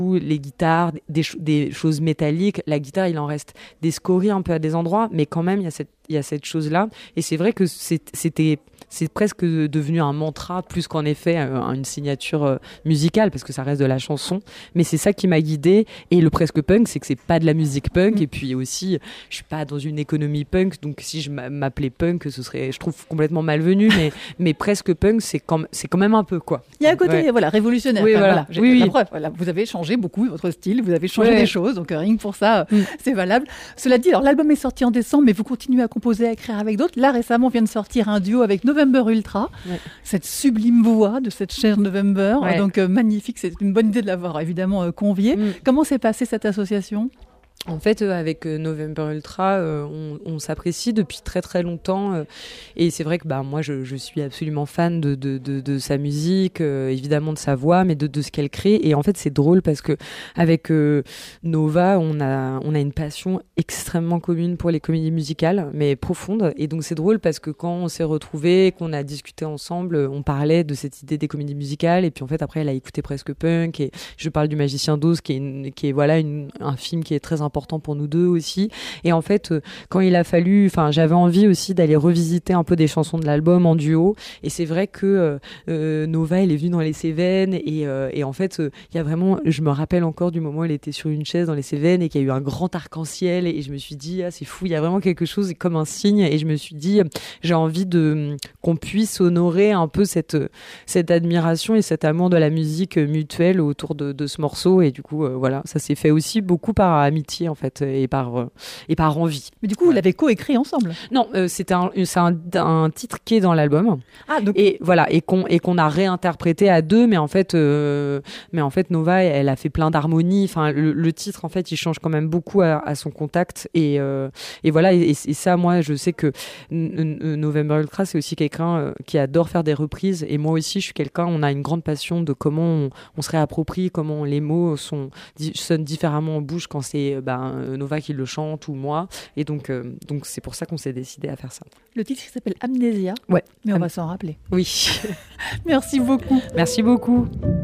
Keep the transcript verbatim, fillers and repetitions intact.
les guitares, des, des choses métalliques. La guitare, il en reste des scories un peu à des endroits, mais quand même, il y a cette, il y a cette chose-là. Et c'est vrai que c'est, c'était, c'est presque devenu un mantra, plus qu'en effet une signature musicale, parce que ça reste de la chanson. Mais c'est ça qui m'a guidée. Et le presque punk, c'est que c'est pas de la musique punk. Mmh. Et puis aussi, je suis pas dans une économie punk, donc si je m'appelais punk, ce serait, je trouve, complètement malvenu. mais, mais presque punk, c'est quand, c'est quand même un peu, quoi. Il y a un côté, ouais. voilà, révolutionnaire. Oui, enfin, voilà. voilà. Oui, la oui. preuve, voilà, vous avez changé beaucoup votre style, vous avez changé ouais. des choses, donc euh, rien que pour ça, mm. c'est valable. Cela dit, alors l'album est sorti en décembre, mais vous continuez à composer, à écrire avec d'autres. Là, récemment, vient de sortir un duo avec November Ultra, ouais. cette sublime voix de cette chère November, ouais. donc euh, magnifique, c'est une bonne idée de l'avoir évidemment euh, conviée. Mm. Comment s'est passée cette association ? En fait, euh, avec euh, November Ultra, euh, on, on s'apprécie depuis très très longtemps euh, et c'est vrai que bah, moi je, je suis absolument fan de, de, de, de sa musique, euh, évidemment de sa voix, mais de, de ce qu'elle crée. Et en fait, c'est drôle parce que avec euh, Nova, on a, on a une passion extrêmement commune pour les comédies musicales, mais profonde. Et donc c'est drôle parce que quand on s'est retrouvés, qu'on a discuté ensemble, on parlait de cette idée des comédies musicales. Et puis en fait, après, elle a écouté Presque Punk. Et je parle du Magicien d'Oz, qui est, une, qui est voilà, une, un film qui est très important important pour nous deux aussi. Et en fait, euh, quand il a fallu, enfin, j'avais envie aussi d'aller revisiter un peu des chansons de l'album en duo. Et c'est vrai que euh, euh, Nova, elle est venue dans les Cévennes et, euh, et en fait, il euh, y a vraiment, je me rappelle encore du moment où elle était sur une chaise dans les Cévennes et qu'il y a eu un grand arc-en-ciel et je me suis dit, ah, c'est fou, il y a vraiment quelque chose comme un signe. Et je me suis dit, j'ai envie de qu'on puisse honorer un peu cette cette admiration et cet amour de la musique mutuelle autour de, de ce morceau. Et du coup, euh, voilà, ça s'est fait aussi beaucoup par amitié en fait et par euh, et par envie. Mais du coup, vous l'avez coécrit ensemble ? Non, euh, c'est un c'est un, un titre qui est dans l'album. Ah donc et voilà et qu'on et qu'on a réinterprété à deux, mais en fait euh, mais en fait Nova, elle a fait plein d'harmonies. Enfin, le, le titre en fait, il change quand même beaucoup à, à son contact et euh, et voilà et, et ça, moi, je sais que November Ultra, c'est aussi quelqu'un euh, qui adore faire des reprises et moi aussi, je suis quelqu'un. On a une grande passion de comment on, on se réapproprie, comment les mots sont sonnent différemment en bouche quand c'est ben, Nova qui le chante ou moi. Et donc, euh, donc c'est pour ça qu'on s'est décidé à faire ça. Le titre s'appelle Amnésia. Ouais. Mais on Am- va s'en rappeler. Oui. Merci beaucoup. Merci beaucoup.